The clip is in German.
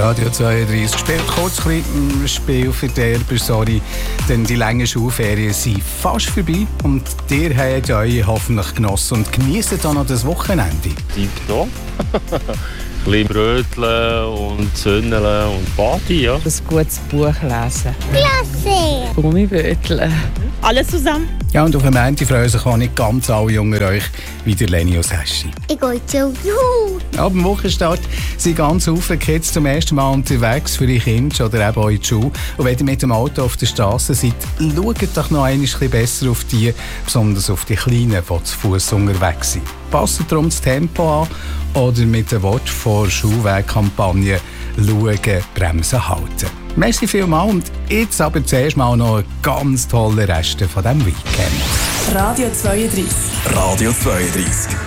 Radio 32 spielt kurz ein bisschen Spielverderber, sorry, denn die langen Schulferien sind fast vorbei und ihr habt euch hoffentlich genossen und genießt auch noch das Wochenende. Ja. Ein bisschen bröteln und zündeln und Party, ja. Ein gutes Buch lesen. Klasse! Gummiböteln. Alles zusammen. Ja, und auf dem Ende freuen sich auch nicht ganz alle unter euch, wie der Leni aus Heschi. Ich gehe zu. Juhu! Ab dem Wochenstart sind ganz viele Kids zum ersten Mal unterwegs für die Kinder oder eben auch in die Schule. Und wenn ihr mit dem Auto auf der Straße seid, schaut doch noch ein bisschen besser auf die, besonders auf die Kleinen, die zu Fuß unterwegs sind. Passt darum das Tempo an oder mit dem Wort vor Schulwegkampagne «Schauen, bremsen, halten». Merci vielmals und jetzt aber zuerst mal noch einen ganz tollen Rest von diesem Weekend. Radio 32. Radio 32.